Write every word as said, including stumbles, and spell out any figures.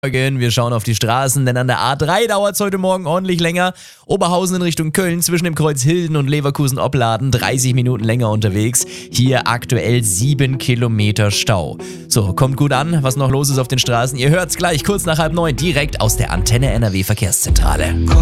Wir schauen auf die Straßen, denn an der A drei dauert es heute Morgen ordentlich länger. Oberhausen in Richtung Köln zwischen dem Kreuz Hilden und Leverkusen-Opladen dreißig Minuten länger unterwegs. Hier aktuell sieben Kilometer Stau. So, kommt gut an, was noch los ist auf den Straßen. Ihr hört's gleich kurz nach halb neun direkt aus der Antenne N R W Verkehrszentrale.